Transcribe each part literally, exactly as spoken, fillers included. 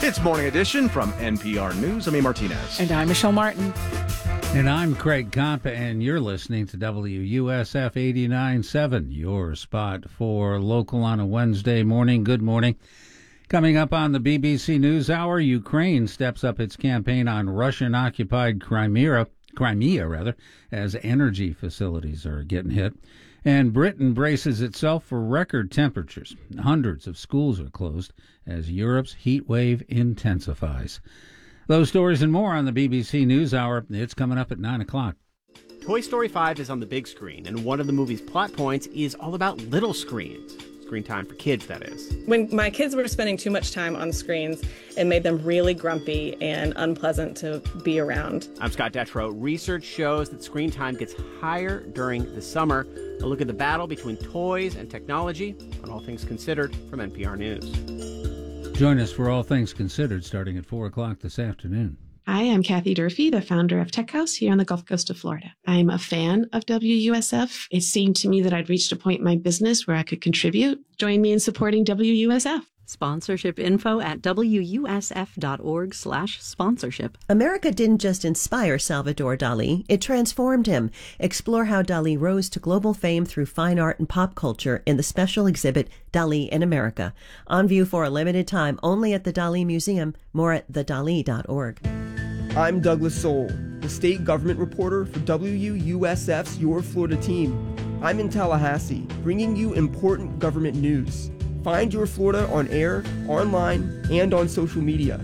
It's Morning Edition from N P R News. I'm E. Martinez. And I'm Michelle Martin. And I'm Craig Compa, and you're listening to W U S F eighty-nine point seven, your spot for local on a Wednesday morning. Good morning. Coming up on the B B C NewsHour, Ukraine steps up its campaign on Russian-occupied Crimea, Crimea rather, as energy facilities are getting hit. And Britain braces itself for record temperatures. Hundreds of schools are closed as Europe's heat wave intensifies. Those stories and more on the B B C NewsHour. It's coming up at nine o'clock. Toy Story five is on the big screen, and one of the movie's plot points is all about little screens. Screen time for kids, that is. When my kids were spending too much time on screens, it made them really grumpy and unpleasant to be around. I'm Scott Detrow. Research shows that screen time gets higher during the summer. A look at the battle between toys and technology on All Things Considered from N P R News. Join us for All Things Considered starting at four o'clock this afternoon. Hi, I'm Kathy Durfee, the founder of Tech House here on the Gulf Coast of Florida. I'm a fan of W U S F. It seemed to me that I'd reached a point in my business where I could contribute. Join me in supporting W U S F. Sponsorship info at wusf.org slash sponsorship. America didn't just inspire Salvador Dali, it transformed him. Explore how Dali rose to global fame through fine art and pop culture in the special exhibit Dali in America. On view for a limited time only at the Dali Museum. More at the dali dot org. I'm Douglas Soul, the state government reporter for W U S F's Your Florida team. I'm in Tallahassee, bringing you important government news. Find Your Florida on air, online, and on social media.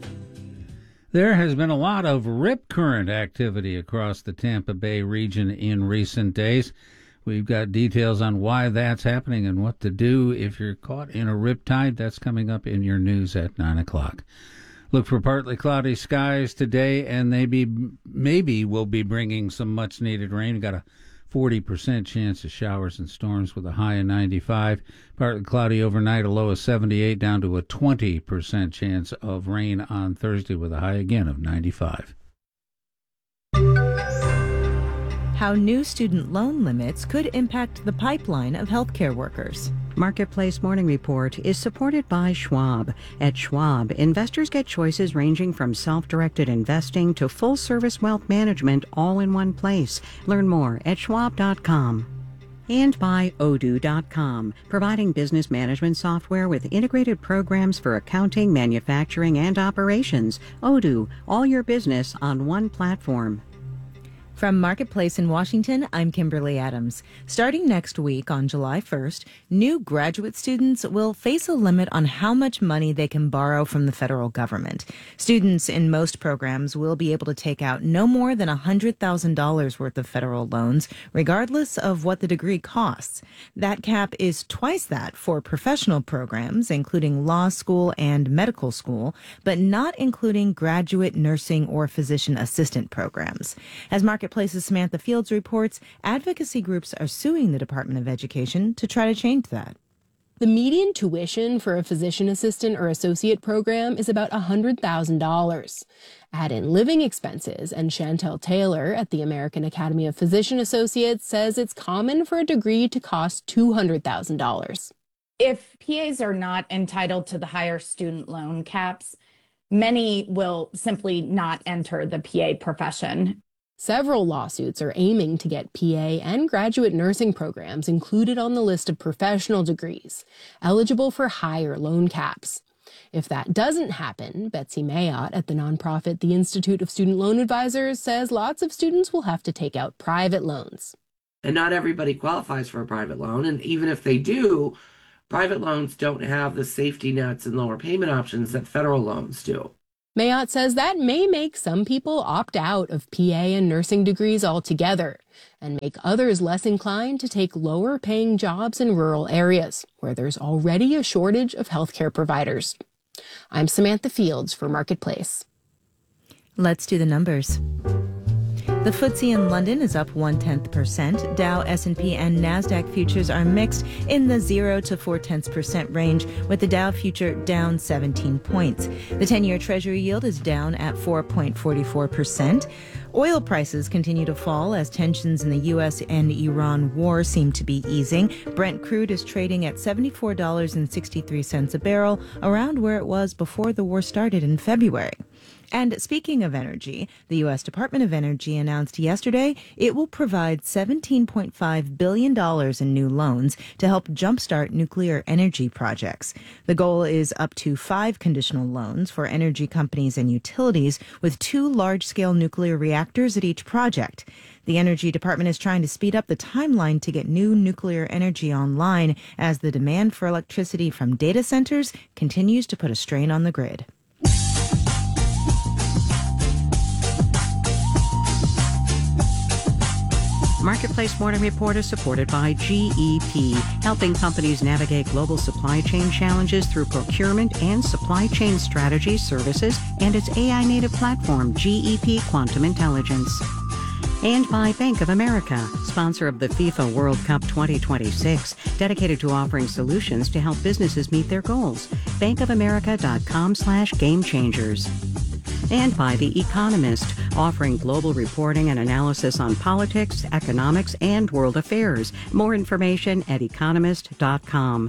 There has been a lot of rip current activity across the Tampa Bay region in recent days. We've got details on why that's happening and what to do if you're caught in a rip tide. That's coming up in your news at nine o'clock. Look for partly cloudy skies today, and they be, maybe will be bringing some much-needed rain. We've got a forty percent chance of showers and storms with a high of ninety-five. Partly cloudy overnight, a low of seventy-eight, down to a twenty percent chance of rain on Thursday with a high again of ninety-five. How new student loan limits could impact the pipeline of healthcare workers. Marketplace Morning Report is supported by Schwab. At Schwab, investors get choices ranging from self-directed investing to full-service wealth management all in one place. Learn more at schwab dot com. And by Odoo dot com, providing business management software with integrated programs for accounting, manufacturing, and operations. Odoo, all your business on one platform. From Marketplace in Washington, I'm Kimberly Adams. Starting next week on July first, new graduate students will face a limit on how much money they can borrow from the federal government. Students in most programs will be able to take out no more than one hundred thousand dollars worth of federal loans, regardless of what the degree costs. That cap is twice that for professional programs, including law school and medical school, but not including graduate nursing or physician assistant programs. As Market Marketplace's Samantha Fields reports, advocacy groups are suing the Department of Education to try to change that. The median tuition for a physician assistant or associate program is about one hundred thousand dollars. Add in living expenses, and Chantel Taylor at the American Academy of Physician Associates says it's common for a degree to cost two hundred thousand dollars. If P As are not entitled to the higher student loan caps, many will simply not enter the P A profession. Several lawsuits are aiming to get P A and graduate nursing programs included on the list of professional degrees, eligible for higher loan caps. If that doesn't happen, Betsy Mayotte at the nonprofit The Institute of Student Loan Advisors says lots of students will have to take out private loans. And not everybody qualifies for a private loan, and even if they do, private loans don't have the safety nets and lower payment options that federal loans do. Mayotte says that may make some people opt out of P A and nursing degrees altogether and make others less inclined to take lower-paying jobs in rural areas where there's already a shortage of healthcare providers. I'm Samantha Fields for Marketplace. Let's do the numbers. The F T S E in London is up one-tenth percent. Dow, S and P, and NASDAQ futures are mixed in the zero to four-tenths percent range, with the Dow future down seventeen points. The ten-year Treasury yield is down at four point four four percent. Oil prices continue to fall as tensions in the U S and Iran war seem to be easing. Brent crude is trading at seventy-four dollars and sixty-three cents a barrel, around where it was before the war started in February. And speaking of energy, the U S Department of Energy announced yesterday it will provide seventeen point five billion dollars in new loans to help jumpstart nuclear energy projects. The goal is up to five conditional loans for energy companies and utilities with two large-scale nuclear reactors at each project. The Energy Department is trying to speed up the timeline to get new nuclear energy online as the demand for electricity from data centers continues to put a strain on the grid. Marketplace Morning Report is supported by G E P, helping companies navigate global supply chain challenges through procurement and supply chain strategy services and its A I-native platform, G E P Quantum Intelligence. And by Bank of America, sponsor of the FIFA World Cup twenty twenty-six, dedicated to offering solutions to help businesses meet their goals. bankofamerica.com slash game changers. And by The Economist, offering global reporting and analysis on politics, economics, and world affairs. More information at economist dot com.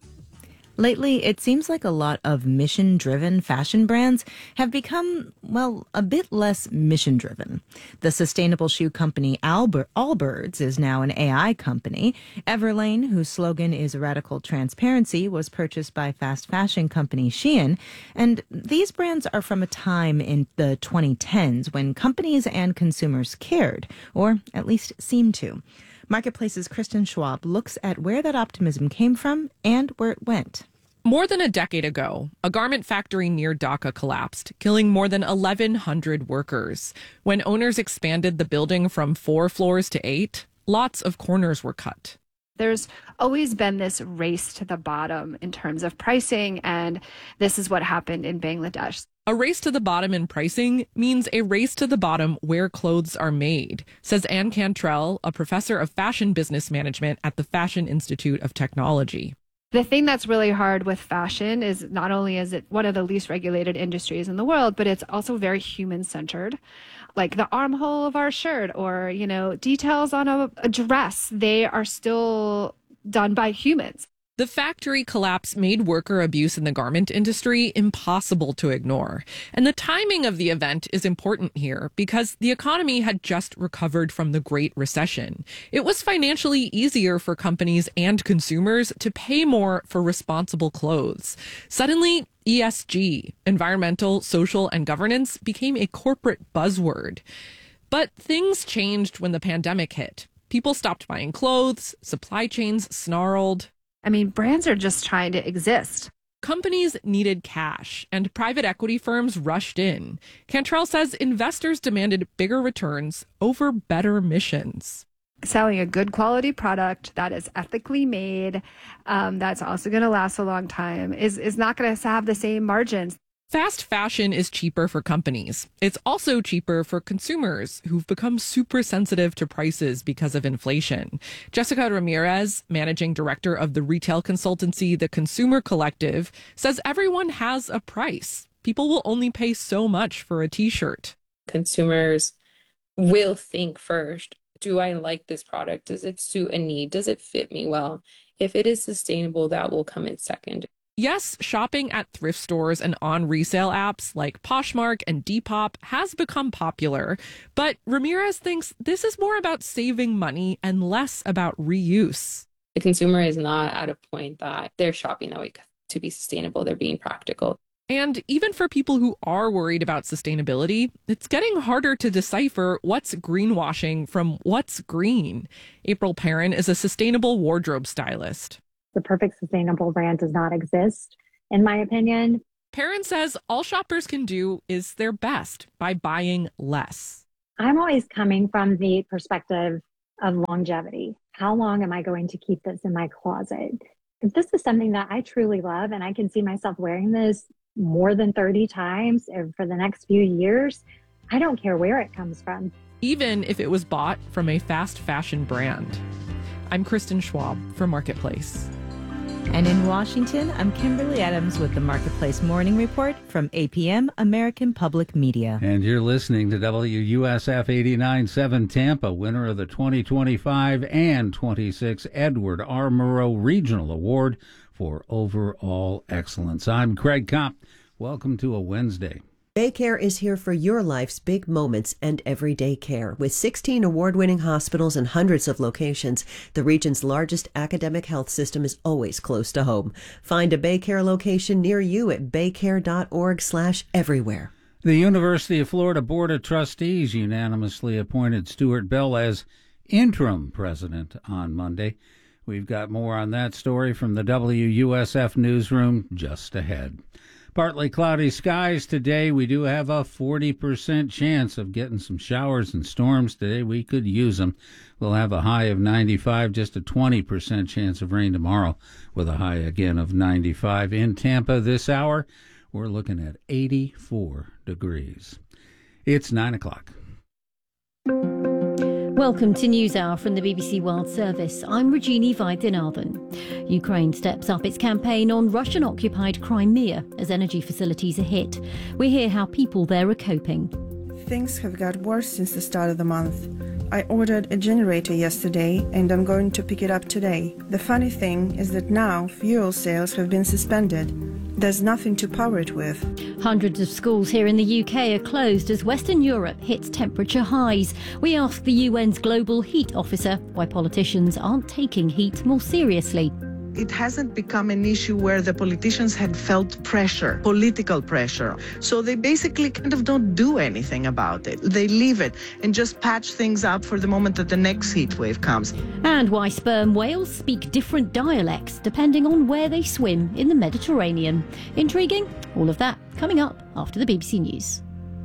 Lately, it seems like a lot of mission-driven fashion brands have become, well, a bit less mission-driven. The sustainable shoe company Albert, Allbirds is now an A I company. Everlane, whose slogan is radical transparency, was purchased by fast fashion company Shein. And these brands are from a time in the twenty tens when companies and consumers cared, or at least seemed to. Marketplace's Kristen Schwab looks at where that optimism came from and where it went. More than a decade ago, a garment factory near Dhaka collapsed, killing more than eleven hundred workers. When owners expanded the building from four floors to eight, lots of corners were cut. There's always been this race to the bottom in terms of pricing, and this is what happened in Bangladesh. A race to the bottom in pricing means a race to the bottom where clothes are made, says Anne Cantrell, a professor of fashion business management at the Fashion Institute of Technology. The thing that's really hard with fashion is not only is it one of the least regulated industries in the world, but it's also very human-centered. Like the armhole of our shirt or, you know, details on a, a dress, they are still done by humans. The factory collapse made worker abuse in the garment industry impossible to ignore. And the timing of the event is important here because the economy had just recovered from the Great Recession. It was financially easier for companies and consumers to pay more for responsible clothes. Suddenly, E S G, environmental, social, and governance, became a corporate buzzword. But things changed when the pandemic hit. People stopped buying clothes, supply chains snarled. I mean, brands are just trying to exist. Companies needed cash, and private equity firms rushed in. Cantrell says investors demanded bigger returns over better missions. Selling a good quality product that is ethically made, um, that's also going to last a long time, is, is not going to have the same margins. Fast fashion is cheaper for companies. It's also cheaper for consumers who've become super sensitive to prices because of inflation. Jessica Ramirez, managing director of the retail consultancy The Consumer Collective, says everyone has a price. People will only pay so much for a t-shirt. Consumers will think first, do I like this product? Does it suit a need? Does it fit me well? If it is sustainable, that will come in second. Yes, shopping at thrift stores and on resale apps like Poshmark and Depop has become popular, but Ramirez thinks this is more about saving money and less about reuse. The consumer is not at a point that they're shopping that way to be sustainable. They're being practical. And even for people who are worried about sustainability, it's getting harder to decipher what's greenwashing from what's green. April Perrin is a sustainable wardrobe stylist. The perfect sustainable brand does not exist, in my opinion. Perrin says all shoppers can do is their best by buying less. I'm always coming from the perspective of longevity. How long am I going to keep this in my closet? If this is something that I truly love and I can see myself wearing this more than thirty times for the next few years, I don't care where it comes from. even if it was bought from a fast fashion brand. I'm Kristen Schwab for Marketplace. And in Washington, I'm Kimberly Adams with the Marketplace Morning Report from A P M, American Public Media. And you're listening to W U S F eighty-nine point seven Tampa, winner of the twenty twenty-five and twenty-six Edward R. Murrow Regional Award for Overall Excellence. I'm Craig Kopp. Welcome to a Wednesday. BayCare is here for your life's big moments and everyday care. With sixteen award-winning hospitals and hundreds of locations, the region's largest academic health system is always close to home. Find a BayCare location near you at baycare.org slash everywhere. The University of Florida Board of Trustees unanimously appointed Stuart Bell as interim president on Monday. We've got more on that story from the W U S F newsroom just ahead. Partly cloudy skies today. We do have a forty percent chance of getting some showers and storms today. We could use them. We'll have a high of ninety-five, just a twenty percent chance of rain tomorrow with a high again of ninety-five. In Tampa this hour, we're looking at eighty-four degrees. It's nine o'clock. Welcome to NewsHour from the B B C World Service. I'm Regina Vaidyanathan. Ukraine steps up its campaign on Russian-occupied Crimea as energy facilities are hit. We hear how people there are coping. Things have got worse since the start of the month. I ordered a generator yesterday and I'm going to pick it up today. The funny thing is that now fuel sales have been suspended. There's nothing to power it with. Hundreds of schools here in the U K are closed as Western Europe hits temperature highs. We asked the U N's global heat officer why politicians aren't taking heat more seriously. It hasn't become an issue where the politicians had felt pressure, political pressure. So they basically kind of don't do anything about it. They leave it and just patch things up for the moment that the next heat wave comes. And why sperm whales speak different dialects depending on where they swim in the Mediterranean. Intriguing? All of that coming up after the B B C News.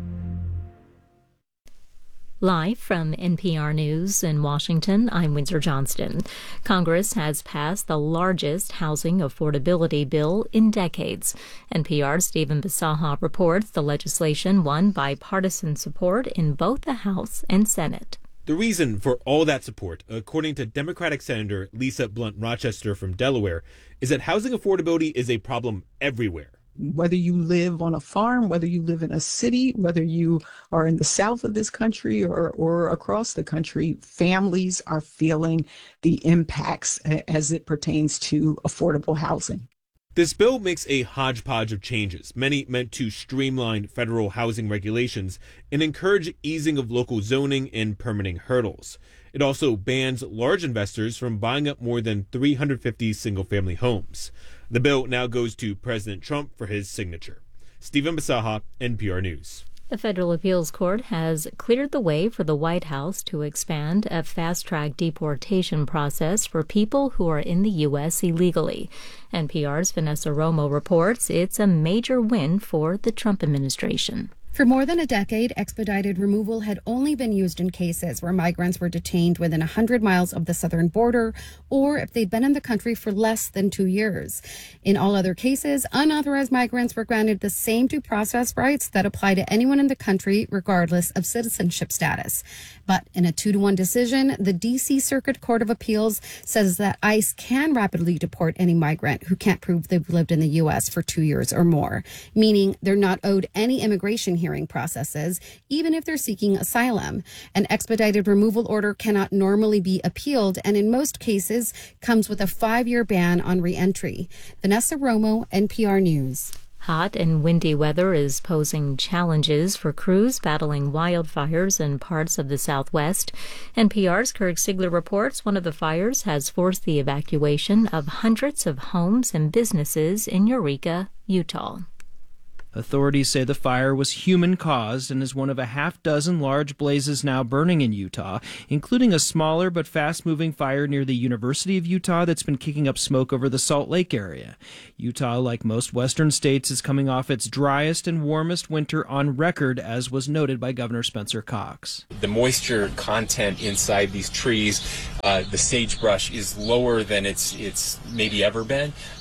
Live from N P R News in Washington, I'm Windsor Johnston. Congress has passed the largest housing affordability bill in decades. N P R's Stephen Bisaha reports the legislation won bipartisan support in both the House and Senate. The reason for all that support, according to Democratic Senator Lisa Blunt Rochester from Delaware, is that housing affordability is a problem everywhere. Whether you live on a farm, whether you live in a city, whether you are in the south of this country or, or across the country, families are feeling the impacts as it pertains to affordable housing. This bill makes a hodgepodge of changes, many meant to streamline federal housing regulations and encourage easing of local zoning and permitting hurdles. It also bans large investors from buying up more than three hundred fifty single-family homes. The bill now goes to President Trump for his signature. Stephen Bisaha, N P R News. The Federal Appeals Court has cleared the way for the White House to expand a fast-track deportation process for people who are in the U S illegally. N P R's Vanessa Romo reports it's a major win for the Trump administration. For more than a decade, expedited removal had only been used in cases where migrants were detained within one hundred miles of the southern border or if they'd been in the country for less than two years. In all other cases, unauthorized migrants were granted the same due process rights that apply to anyone in the country, regardless of citizenship status. But in a two to one decision, the D C Circuit Court of Appeals says that ICE can rapidly deport any migrant who can't prove they've lived in the U S for two years or more, meaning they're not owed any immigration hearing processes, even if they're seeking asylum. An expedited removal order cannot normally be appealed, and in most cases comes with a five-year ban on re-entry. Vanessa Romo, N P R News. Hot and windy weather is posing challenges for crews battling wildfires in parts of the Southwest. N P R's Kirk Siegler reports one of the fires has forced the evacuation of hundreds of homes and businesses in Eureka, Utah. Authorities say the fire was human-caused and is one of a half-dozen large blazes now burning in Utah, including a smaller but fast-moving fire near the University of Utah that's been kicking up smoke over the Salt Lake area. Utah, like most western states, is coming off its driest and warmest winter on record, as was noted by Governor Spencer Cox. The moisture content inside these trees, uh, the sagebrush, is lower than it's it's maybe ever been.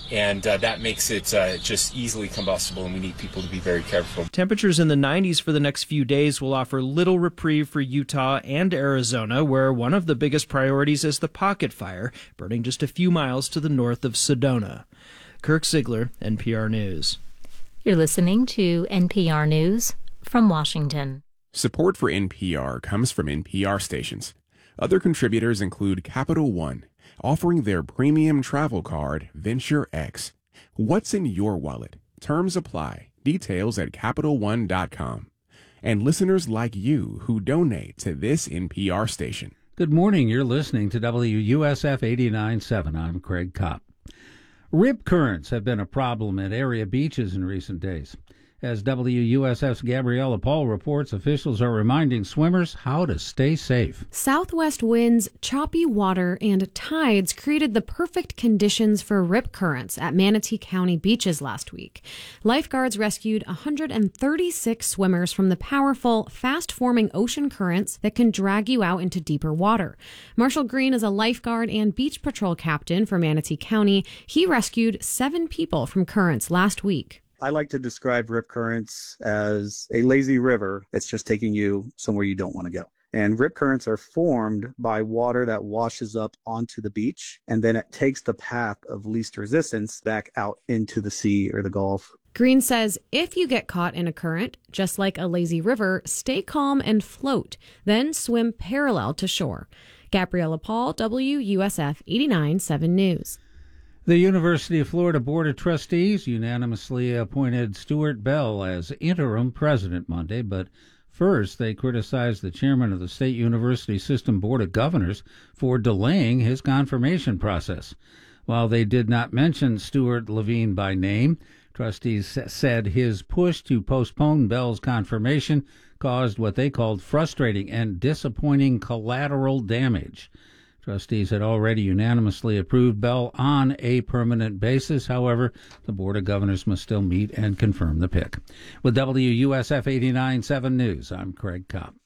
and uh, that makes it uh, just easily combustible, and we need people to be very careful. Temperatures in the nineties for the next few days will offer little reprieve for Utah and Arizona, where one of the biggest priorities is the Pocket Fire, burning just a few miles to the north of Sedona. Kirk Ziegler, N P R News. You're listening to N P R News from Washington. Support for N P R comes from N P R stations. Other contributors include Capital One, offering their premium travel card, Venture X. What's in your wallet? Terms apply. Details at Capital One dot com. And listeners like you who donate to this N P R station. Good morning. You're listening to W U S F eighty-nine point seven. I'm Craig Kopp. Rip currents have been a problem at area beaches in recent days. As W U S F's Gabriella Paul reports, officials are reminding swimmers how to stay safe. Southwest winds, choppy water, and tides created the perfect conditions for rip currents at Manatee County beaches last week. Lifeguards rescued one hundred thirty-six swimmers from the powerful, fast-forming ocean currents that can drag you out into deeper water. Marshall Green is a lifeguard and beach patrol captain for Manatee County. He rescued seven people from currents last week. I like to describe rip currents as a lazy river that's just taking you somewhere you don't want to go. And rip currents are formed by water that washes up onto the beach, and then it takes the path of least resistance back out into the sea or the Gulf. Green says if you get caught in a current, just like a lazy river, stay calm and float, then swim parallel to shore. Gabriella Paul, W U S F eighty-nine point seven News. The University of Florida Board of Trustees unanimously appointed Stuart Bell as interim president Monday, but first they criticized the chairman of the State University System Board of Governors for delaying his confirmation process. While they did not mention Stuart Levine by name, trustees said his push to postpone Bell's confirmation caused what they called frustrating and disappointing collateral damage. Trustees had already unanimously approved Bell on a permanent basis. However, the Board of Governors must still meet and confirm the pick. With W U S F eighty-nine point seven News, I'm Craig Kopp.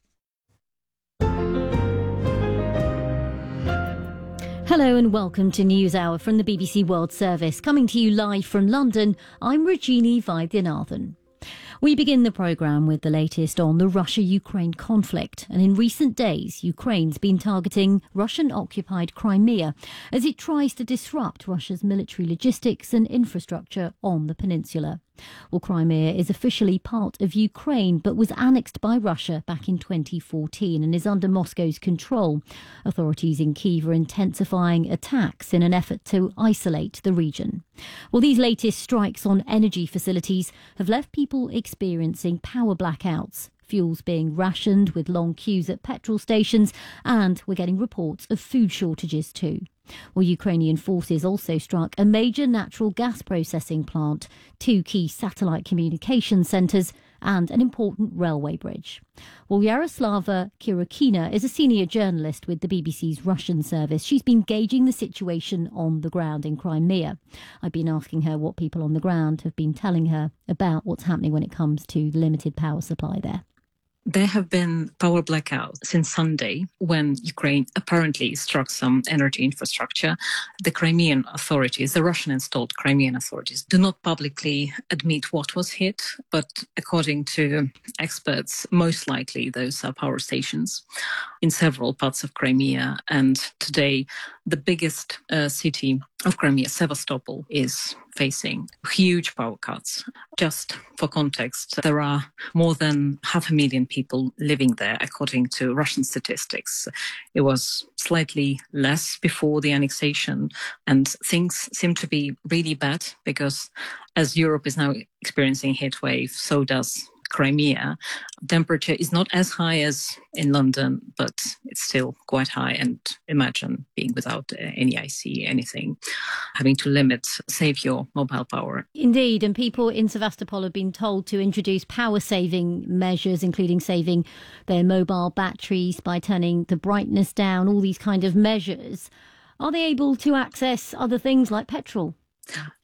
Hello and welcome to NewsHour from the B B C World Service. Coming to you live from London, I'm Rajini Vaidyanathan. We begin the programme with the latest on the Russia-Ukraine conflict. And in recent days, Ukraine's been targeting Russian-occupied Crimea as it tries to disrupt Russia's military logistics and infrastructure on the peninsula. Well, Crimea is officially part of Ukraine, but was annexed by Russia back in twenty fourteen and is under Moscow's control. Authorities in Kyiv are intensifying attacks in an effort to isolate the region. Well, these latest strikes on energy facilities have left people experiencing power blackouts. Fuel's being rationed with long queues at petrol stations, and we're getting reports of food shortages too. Well, Ukrainian forces also struck a major natural gas processing plant, two key satellite communication centres and an important railway bridge. Well, Yaroslava Kirokina is a senior journalist with the B B C's Russian service. She's been gauging the situation on the ground in Crimea. I've been asking her what people on the ground have been telling her about what's happening when it comes to the limited power supply there. There have been power blackouts since Sunday when Ukraine apparently struck some energy infrastructure. The Crimean authorities, the Russian-installed Crimean authorities, do not publicly admit what was hit, but according to experts, most likely those are power stations in several parts of Crimea. And today, the biggest uh, city of Crimea, Sevastopol, is facing huge power cuts. Just for context, there are more than half a million people living there, according to Russian statistics. It was slightly less before the annexation, and things seem to be really bad because as Europe is now experiencing heat wave, so does Crimea. Temperature is not as high as in London, but it's still quite high. And imagine being without any I C, anything, having to limit, save your mobile power. Indeed, and people in Sevastopol have been told to introduce power-saving measures, including saving their mobile batteries by turning the brightness down, all these kind of measures. Are they able to access other things like petrol?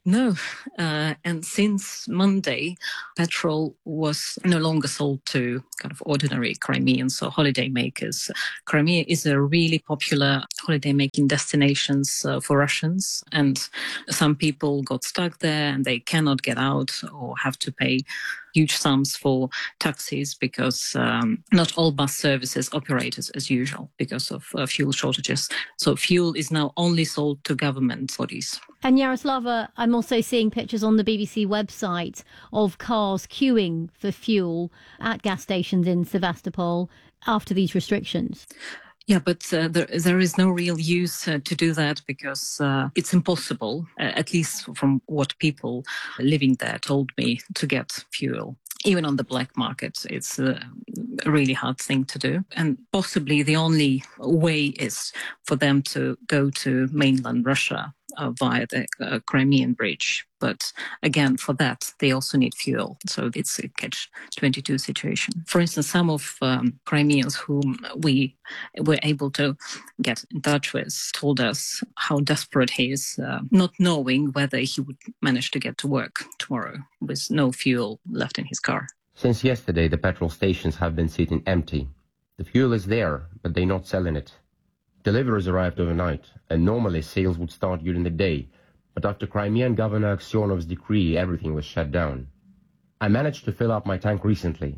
No, uh, and since Monday, petrol was no longer sold to kind of ordinary Crimeans or holiday makers. Crimea is a really popular holiday making destination uh, for Russians, and some people got stuck there and they cannot get out or have to pay huge sums for taxis because um, not all bus services operate as, as usual because of uh, fuel shortages. So fuel is now only sold to government bodies. And Yaroslava, I'm also seeing pictures on the B B C website of cars queuing for fuel at gas stations in Sevastopol after these restrictions. Yeah, but uh, there, there is no real use uh, to do that because uh, it's impossible, uh, at least from what people living there told me, to get fuel. Even on the black market, it's a really hard thing to do. And possibly the only way is for them to go to mainland Russia uh, via the uh, Crimean bridge. But again, for that, they also need fuel. So it's a catch twenty-two situation. For instance, some of um, Crimeans whom we were able to get in touch with told us how desperate he is, uh, not knowing whether he would manage to get to work tomorrow with no fuel left in his car. Since yesterday, the petrol stations have been sitting empty. The fuel is there, but they're not selling it. Deliveries arrived overnight, and normally sales would start during the day, but after Crimean Governor Aksionov's decree, everything was shut down. I managed to fill up my tank recently,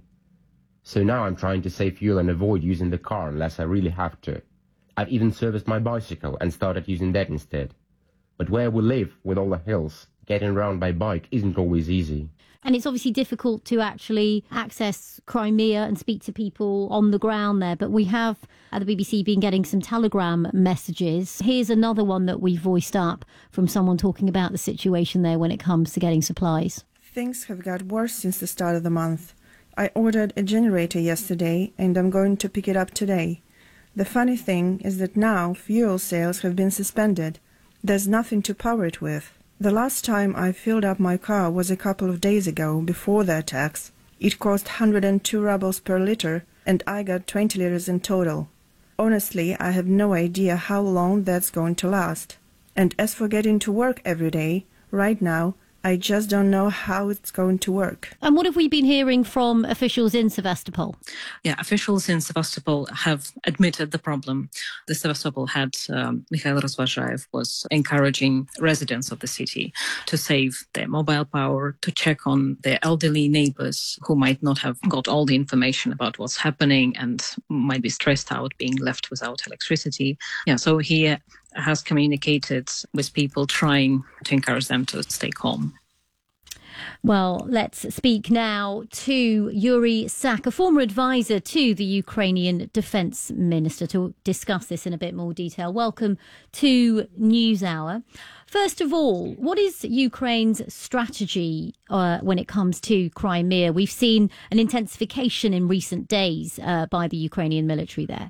so now I'm trying to save fuel and avoid using the car unless I really have to. I've even serviced my bicycle and started using that instead. But where we live, with all the hills, getting around by bike isn't always easy. And it's obviously difficult to actually access Crimea and speak to people on the ground there. But we have, at the B B C, been getting some Telegram messages. Here's another one that we voiced up from someone talking about the situation there when it comes to getting supplies. Things have got worse since the start of the month. I ordered a generator yesterday and I'm going to pick it up today. The funny thing is that now fuel sales have been suspended. There's nothing to power it with. The last time I filled up my car was a couple of days ago, before the attacks. It cost one hundred two rubles per liter, and I got twenty liters in total. Honestly, I have no idea how long that's going to last. And as for getting to work every day, right now, I just don't know how it's going to work. And what have we been hearing from officials in Sevastopol? Yeah, officials in Sevastopol have admitted the problem. The Sevastopol head, um, Mikhail Razvazhaev, was encouraging residents of the city to save their mobile power, to check on their elderly neighbors who might not have got all the information about what's happening and might be stressed out being left without electricity. Yeah, so he has communicated with people, trying to encourage them to stay calm. Well, let's speak now to Yuri Sak, a former advisor to the Ukrainian defence minister, to discuss this in a bit more detail. Welcome to NewsHour. First of all, what is Ukraine's strategy uh, when it comes to Crimea? We've seen an intensification in recent days uh, by the Ukrainian military there.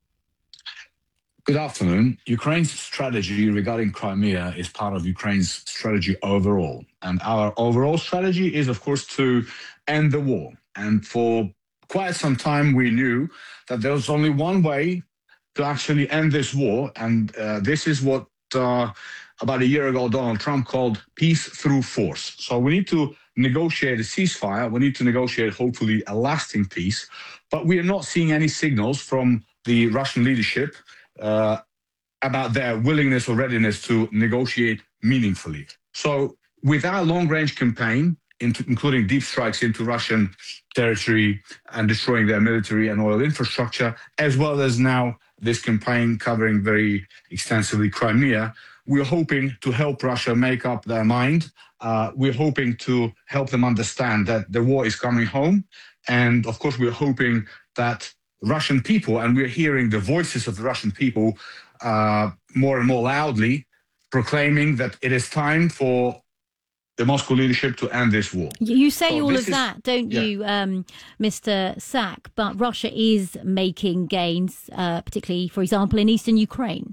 Good afternoon. Ukraine's strategy regarding Crimea is part of Ukraine's strategy overall. And our overall strategy is, of course, to end the war. And for quite some time, we knew that there was only one way to actually end this war. And uh, this is what uh, about a year ago, Donald Trump called peace through force. So we need to negotiate a ceasefire. We need to negotiate, hopefully, a lasting peace. But we are not seeing any signals from the Russian leadership Uh, about their willingness or readiness to negotiate meaningfully. So with our long-range campaign, into, including deep strikes into Russian territory and destroying their military and oil infrastructure, as well as now this campaign covering very extensively Crimea, we're hoping to help Russia make up their mind. Uh, we're hoping to help them understand that the war is coming home. And of course, we're hoping that Russian people, and we're hearing the voices of the Russian people uh, more and more loudly, proclaiming that it is time for the Moscow leadership to end this war. You say so all of is, that, don't yeah. you, um, Mister Sak? But Russia is making gains, uh, particularly, for example, in eastern Ukraine.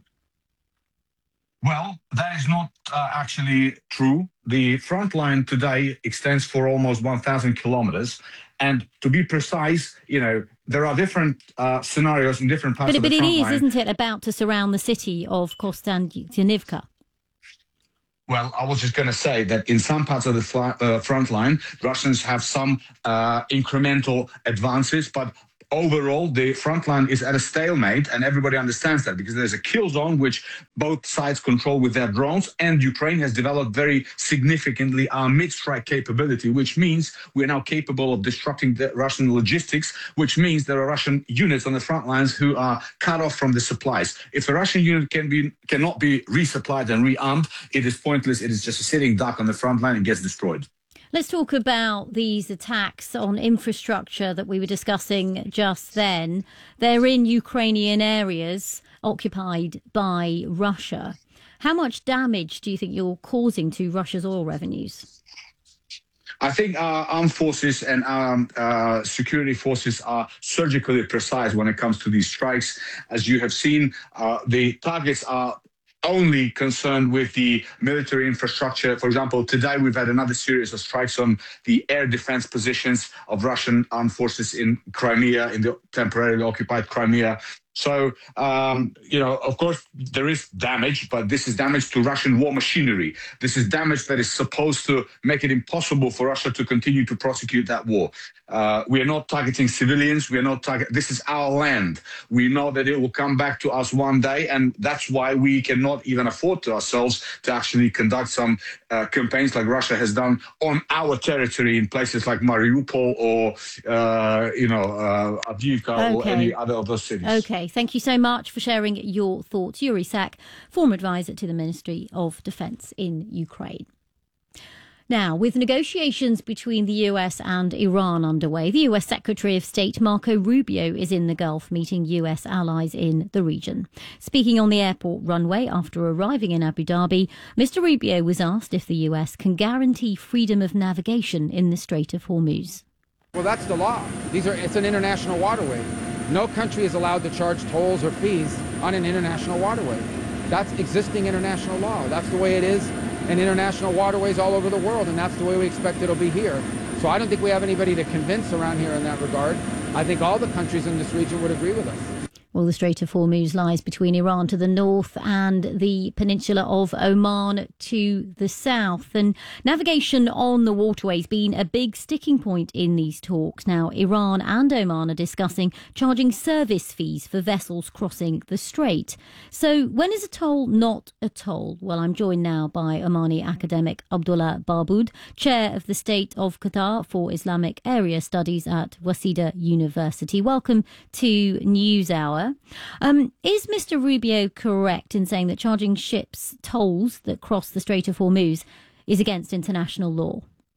Well, that is not uh, actually true. The front line today extends for almost one thousand kilometers. And to be precise, you know, there are different uh, scenarios in different parts but, of the but front it is, line. isn't it, about to surround the city of Konstantinivka? Well, I was just going to say that in some parts of the fl- uh, front line, Russians have some uh, incremental advances, but overall, the front line is at a stalemate, and everybody understands that because there's a kill zone which both sides control with their drones, and Ukraine has developed very significantly our mid-strike capability, which means we're now capable of disrupting the Russian logistics, which means there are Russian units on the front lines who are cut off from the supplies. If the Russian unit can be cannot be resupplied and rearmed, it is pointless. It is just a sitting duck on the front line and gets destroyed. Let's talk about these attacks on infrastructure that we were discussing just then. They're in Ukrainian areas occupied by Russia. How much damage do you think you're causing to Russia's oil revenues? I think our armed forces and our uh, security forces are surgically precise when it comes to these strikes. As you have seen, uh, the targets are only concerned with the military infrastructure. For example, today we've had another series of strikes on the air defense positions of Russian armed forces in Crimea, in the temporarily occupied Crimea. So, um, you know, of course, there is damage, but this is damage to Russian war machinery. This is damage that is supposed to make it impossible for Russia to continue to prosecute that war. Uh, we are not targeting civilians. We are not target. This is our land. We know that it will come back to us one day, and that's why we cannot even afford to ourselves to actually conduct some uh, campaigns like Russia has done on our territory in places like Mariupol or, uh, you know, uh, Avdiivka or any other of those cities. Okay. Thank you so much for sharing your thoughts. Yuri Sak, former advisor to the Ministry of Defence in Ukraine. Now, with negotiations between the U S and Iran underway, the U S Secretary of State Marco Rubio is in the Gulf meeting U S allies in the region. Speaking on the airport runway after arriving in Abu Dhabi, Mister Rubio was asked if the U S can guarantee freedom of navigation in the Strait of Hormuz. Well, that's the law. These are it's an international waterway. No country is allowed to charge tolls or fees on an international waterway. That's existing international law. That's the way it is in international waterways all over the world, and that's the way we expect it'll be here. So I don't think we have anybody to convince around here in that regard. I think all the countries in this region would agree with us. Well, the Strait of Hormuz lies between Iran to the north and the peninsula of Oman to the south. And navigation on the waterway's been a big sticking point in these talks. Now, Iran and Oman are discussing charging service fees for vessels crossing the strait. So when is a toll not a toll? Well, I'm joined now by Omani academic Abdullah Barboud, chair of the State of Qatar for Islamic Area Studies at Waseda University. Welcome to NewsHour. Um, is Mister Rubio correct in saying that charging ships tolls that cross the Strait of Hormuz is against international law?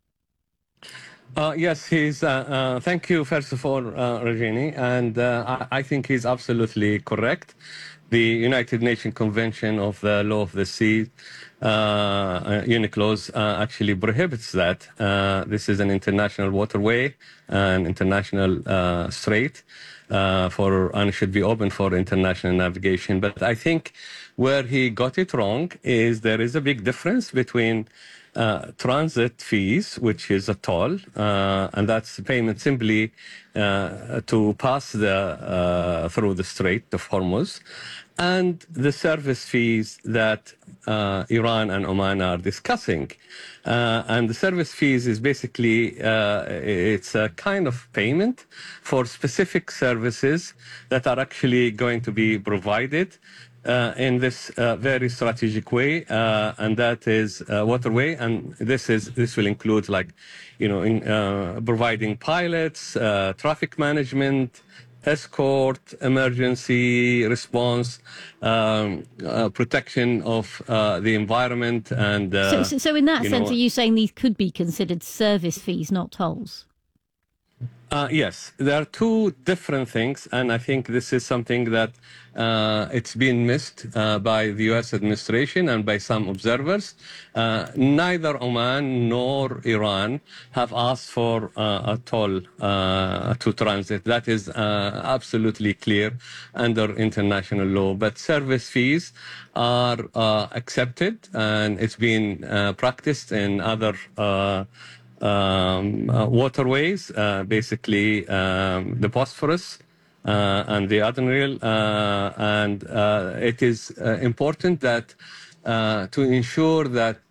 Uh, yes, he's. Uh, uh, thank you, first of all, uh, Regini, and uh, I, I think he's absolutely correct. The United Nations Convention of the Law of the Sea, uh, UNICLOS, uh, actually prohibits that. Uh, this is an international waterway, an international uh, strait. Uh, for and should be open for international navigation. But I think where he got it wrong is there is a big difference between uh, transit fees, which is a toll, uh, and that's payment simply uh, to pass the uh, through the Strait of Hormuz, and the service fees that uh, Iran and Oman are discussing. Uh, and the service fees is basically, uh, it's a kind of payment for specific services that are actually going to be provided uh, in this uh, very strategic way, uh, and that is uh, waterway. And this is this will include, like, you know, in, uh, providing pilots, uh, traffic management, escort, emergency response, um, uh, protection of uh, the environment, and uh, so, so, so in that sense, know, are you saying these could be considered service fees, not tolls? Uh, yes, there are two different things, and I think this is something that uh, it's been missed uh, by the U S administration and by some observers. Uh, neither Oman nor Iran have asked for uh, a toll uh, to transit. That is uh, absolutely clear under international law. But service fees are uh, accepted, and it's been uh, practiced in other uh, Um, uh, waterways, uh, basically um, the Bosphorus uh, and the Adrenal, uh, and uh, it is uh, important that uh, to ensure that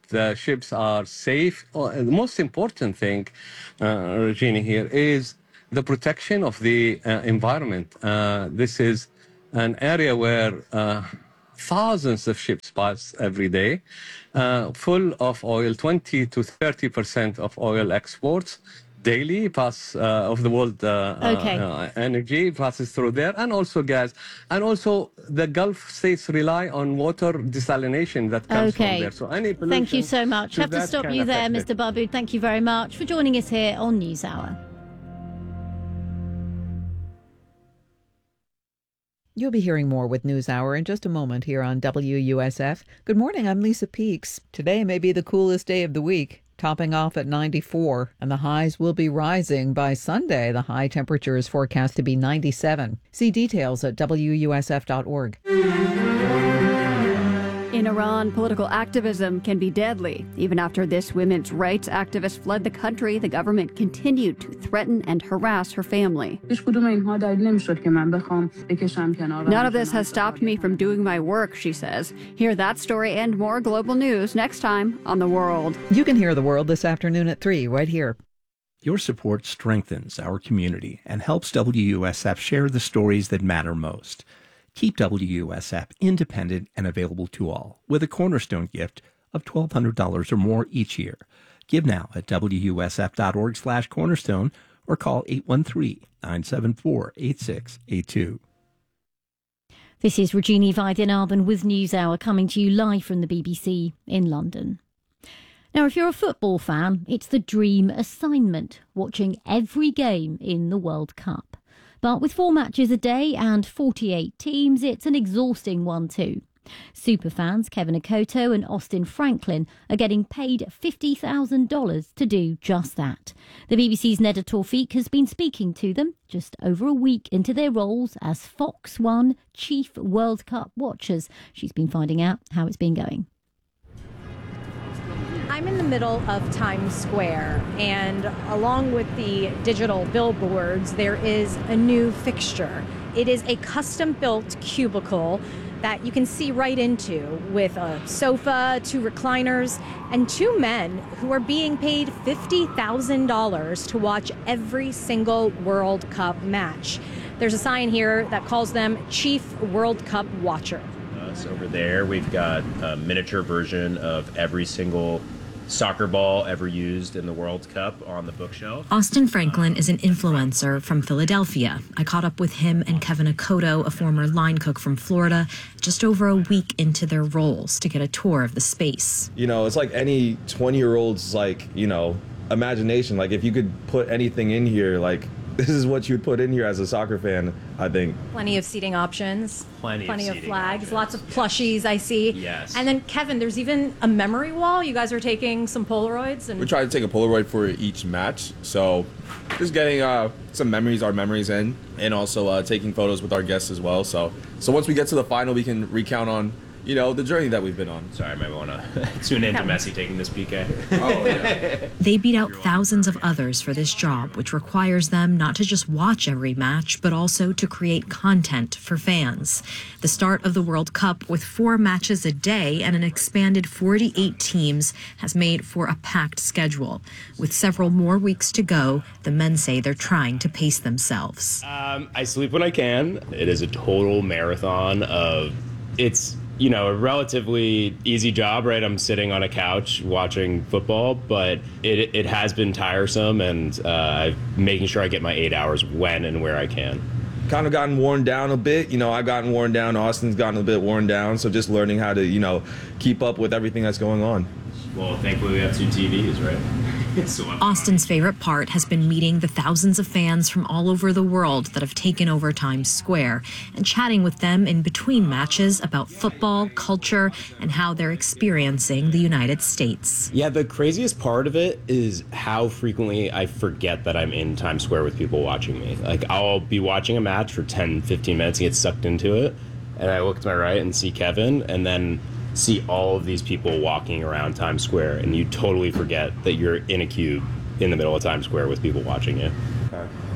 the ships are safe. Oh, and the most important thing, uh, Regina, here is the protection of the uh, environment. Uh, this is an area where uh, thousands of ships pass every day, uh, full of oil. twenty to thirty percent of oil exports daily pass uh, of the world uh, Okay. uh, energy passes through there, and also gas. And also the Gulf states rely on water desalination that comes Okay. from there. So any pollution Thank you so much. to Have to that stop can you there, affect it. Mister Babu. Thank you very much for joining us here on NewsHour. You'll be hearing more with NewsHour in just a moment here on W U S F. Good morning, I'm Lisa Peaks. Today may be the coolest day of the week, topping off at ninety-four, and the highs will be rising by Sunday. The high temperature is forecast to be ninety-seven. See details at W U S F dot org. In Iran, political activism can be deadly. Even after this women's rights activist fled the country, the government continued to threaten and harass her family. None of this has stopped me from doing my work, she says. Hear that story and more global news next time on The World. You can hear The World this afternoon at three, right here. Your support strengthens our community and helps W U S F share the stories that matter most. Keep W U S F independent and available to all with a cornerstone gift of twelve hundred dollars or more each year. Give now at W U S F dot org slash cornerstone or call eight one three, nine seven four, eight six eight two. This is Regina Vaidyanathan with NewsHour coming to you live from the B B C in London. Now, if you're a football fan, it's the dream assignment, watching every game in the World Cup. But with four matches a day and forty-eight teams, it's an exhausting one too. Superfans Kevin Akoto and Austin Franklin are getting paid fifty thousand dollars to do just that. The B B C's Neda Tawfiq has been speaking to them just over a week into their roles as Fox One Chief World Cup Watchers. She's been finding out how it's been going. I'm in the middle of Times Square, and along with the digital billboards, there is a new fixture. It is a custom-built cubicle that you can see right into with a sofa, two recliners, and two men who are being paid fifty thousand dollars to watch every single World Cup match. There's a sign here that calls them Chief World Cup Watcher. Us over there, we've got a miniature version of every single soccer ball ever used in the World Cup on the bookshelf. Austin Franklin is an influencer from Philadelphia. I caught up with him and Kevin Akoto, a former line cook from Florida, just over a week into their roles to get a tour of the space. You know, it's like any twenty-year-old's, like, you know, imagination. Like, if you could put anything in here, like, this is what you'd put in here as a soccer fan, I think. Plenty of seating options. Plenty, Plenty of, of flags. Options. Lots of plushies, I see. Yes. And then, Kevin, there's even a memory wall. You guys are taking some Polaroids. And we try to take a Polaroid for each match. So just getting uh, some memories, our memories in, and also uh, taking photos with our guests as well. So, so once we get to the final, we can recount on, you know, the journey that we've been on. Sorry, I might want to tune in to Messi taking this P K. Oh, yeah. They beat out thousands of others for this job, which requires them not to just watch every match, but also to create content for fans. The start of the World Cup with four matches a day and an expanded forty-eight teams has made for a packed schedule. With several more weeks to go, the men say they're trying to pace themselves. Um, I sleep when I can. It is a total marathon of, it's, you know, a relatively easy job, right? I'm sitting on a couch watching football, but it it has been tiresome, and uh, making sure I get my eight hours when and where I can. Kind of gotten worn down a bit. You know, I've gotten worn down. Austin's gotten a bit worn down. So just learning how to, you know, keep up with everything that's going on. Well, thankfully we have two T Vs, right? So Austin's favorite part has been meeting the thousands of fans from all over the world that have taken over Times Square and chatting with them in between matches about football, culture, and how they're experiencing the United States. Yeah, the craziest part of it is how frequently I forget that I'm in Times Square with people watching me. Like, I'll be watching a match for ten, fifteen minutes and get sucked into it, and I look to my right and see Kevin, and then see all of these people walking around Times Square, and you totally forget that you're in a cube in the middle of Times Square with people watching you. Okay.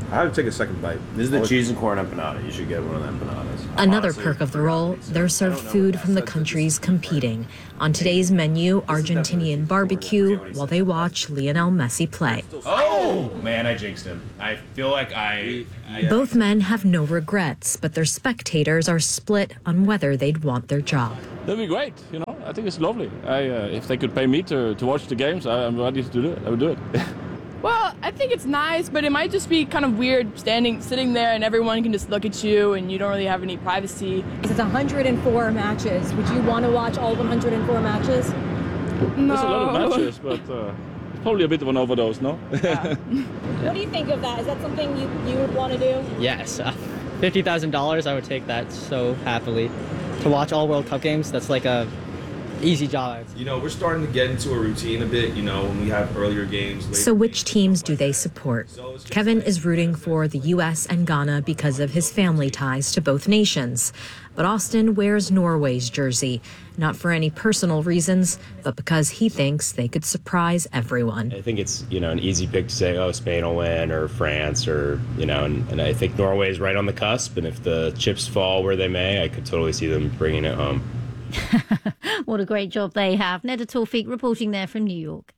I would take a second bite. This is the cheese and corn empanada. You should get one of the empanadas. Another Honestly, perk of the role, they're served food from the countries competing. On today's menu, Argentinian barbecue, while they watch Lionel Messi play. Oh, man, I jinxed him. I feel like I... I Both men have no regrets, but their spectators are split on whether they'd want their job. That'd be great, you know. I think it's lovely. I, uh, if they could pay me to, to watch the games, I, I'm ready to do it. I would do it. Well, I think it's nice, but it might just be kind of weird standing, sitting there and everyone can just look at you and you don't really have any privacy. It's one hundred four matches. Would you want to watch all one hundred four matches? No. There's a lot of matches, but uh, it's probably a bit of an overdose, no? Yeah. What do you think of that? Is that something you, you would want to do? Yes. Uh, fifty thousand dollars, I would take that so happily. To watch all World Cup games, that's like a easy job. You know, we're starting to get into a routine a bit, you know, when we have earlier games. Later So which teams do they support? Kevin is rooting for the U S and Ghana because of his family ties to both nations. But Austin wears Norway's jersey, not for any personal reasons, but because he thinks they could surprise everyone. I think it's, you know, an easy pick to say, oh, Spain will win or France or, you know, and, and I think Norway is right on the cusp. And if the chips fall where they may, I could totally see them bringing it home. What a great job they have. Neda Tawfik reporting there from New York.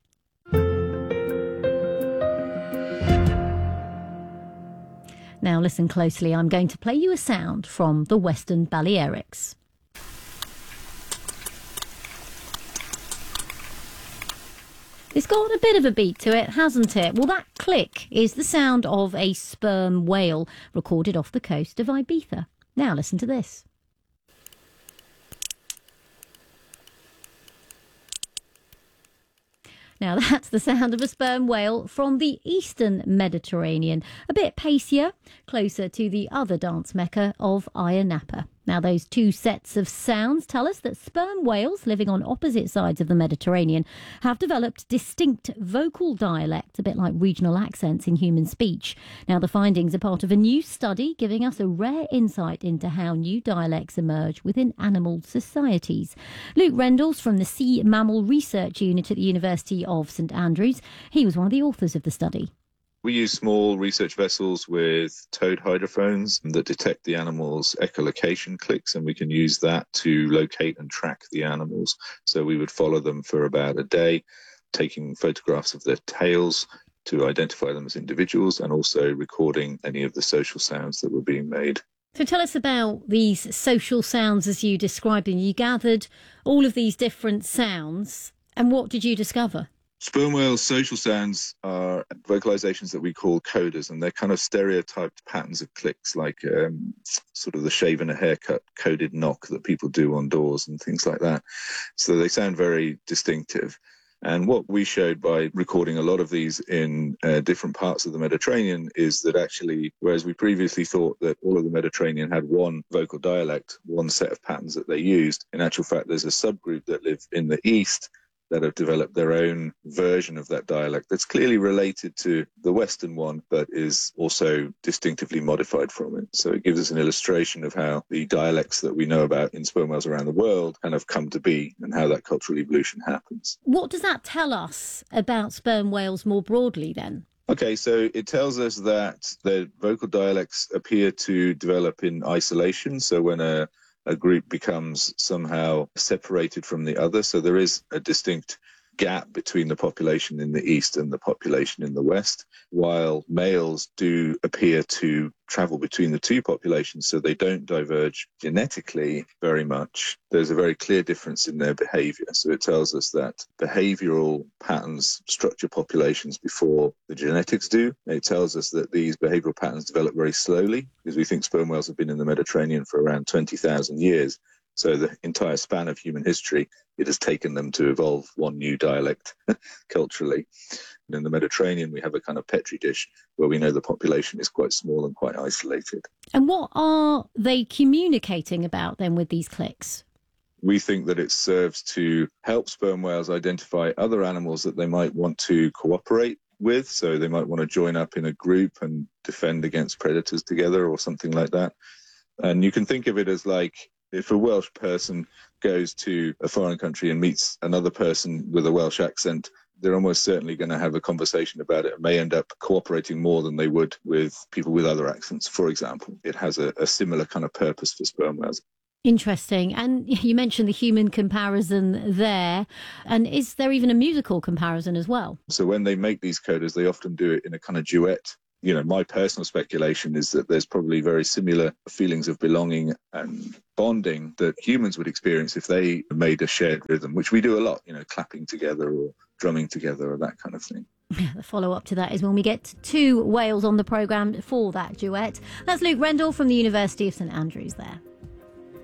Now listen closely. I'm going to play you a sound from the Western Balearics. It's got a bit of a beat to it, hasn't it? Well, that click is the sound of a sperm whale recorded off the coast of Ibiza. Now listen to this. Now, that's the sound of a sperm whale from the eastern Mediterranean, a bit pacier, closer to the other dance mecca of Ayia Napa. Now, those two sets of sounds tell us that sperm whales living on opposite sides of the Mediterranean have developed distinct vocal dialects, a bit like regional accents in human speech. Now, the findings are part of a new study giving us a rare insight into how new dialects emerge within animal societies. Luke Rendels from the Sea Mammal Research Unit at the University of St Andrews, he was one of the authors of the study. We use small research vessels with towed hydrophones that detect the animal's echolocation clicks, and we can use that to locate and track the animals. So we would follow them for about a day, taking photographs of their tails to identify them as individuals and also recording any of the social sounds that were being made. So tell us about these social sounds as you described them. You gathered all of these different sounds, and what did you discover? Sperm whales' social sounds are vocalizations that we call coders, and they're kind of stereotyped patterns of clicks, like um, sort of the shave and a haircut coded knock that people do on doors and things like that. So they sound very distinctive. And what we showed by recording a lot of these in uh, different parts of the Mediterranean is that actually, whereas we previously thought that all of the Mediterranean had one vocal dialect, one set of patterns that they used, in actual fact, there's a subgroup that live in the east that have developed their own version of that dialect that's clearly related to the Western one, but is also distinctively modified from it. So it gives us an illustration of how the dialects that we know about in sperm whales around the world kind of come to be and how that cultural evolution happens. What does that tell us about sperm whales more broadly then? Okay, so it tells us that their vocal dialects appear to develop in isolation. So when a a group becomes somehow separated from the other. So there is a distinct gap between the population in the east and the population in the west, while males do appear to travel between the two populations, so they don't diverge genetically very much. There's a very clear difference in their behavior. So it tells us that behavioral patterns structure populations before the genetics do. It tells us that these behavioral patterns develop very slowly, because we think sperm whales have been in the Mediterranean for around twenty thousand years. So the entire span of human history, it has taken them to evolve one new dialect culturally. And in the Mediterranean, we have a kind of petri dish where we know the population is quite small and quite isolated. And what are they communicating about then with these clicks? We think that it serves to help sperm whales identify other animals that they might want to cooperate with. So they might want to join up in a group and defend against predators together or something like that. And you can think of it as like, if a Welsh person goes to a foreign country and meets another person with a Welsh accent, they're almost certainly going to have a conversation about it and may end up cooperating more than they would with people with other accents, for example. It has a, a similar kind of purpose for sperm whales. Interesting. And you mentioned the human comparison there. And is there even a musical comparison as well? So when they make these codas, they often do it in a kind of duet. You know, my personal speculation is that there's probably very similar feelings of belonging and bonding that humans would experience if they made a shared rhythm, which we do a lot, you know, clapping together or drumming together or that kind of thing. The follow-up to that is when we get two whales on the programme for that duet. That's Luke Rendell from the University of St Andrews there.